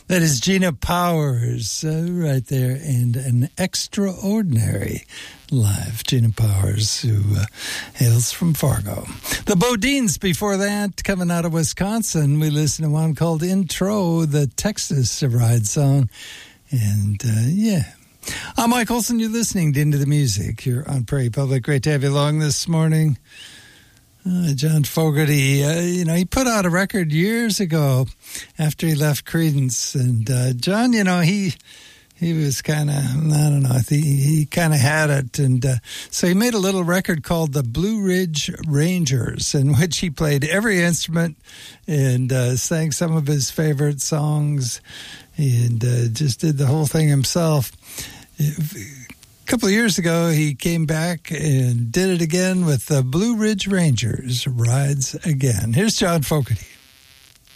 That is Gina Powers right there, and an extraordinary live. Gina Powers, who hails from Fargo. The Bodines before that, coming out of Wisconsin. We listened to one called Intro, the Texas Ride song. And yeah. I'm Mike Olson. You're listening to Into the Music. You're on Prairie Public. Great to have you along this morning. John Fogerty, he put out a record years ago after he left Creedence. And John, he was kind of, I don't know, he kind of had it. And so he made a little record called the Blue Ridge Rangers, in which he played every instrument and sang some of his favorite songs and just did the whole thing himself. A couple of years ago, he came back and did it again with the Blue Ridge Rangers, Rides Again. Here's John Fogerty.